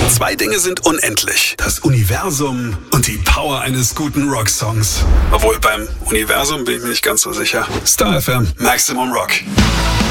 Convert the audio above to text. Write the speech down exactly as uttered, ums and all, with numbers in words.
Zwei Dinge sind unendlich. Das Universum und die Power eines guten Rocksongs. Obwohl, beim Universum bin ich mir nicht ganz so sicher. Star F M, Maximum Rock.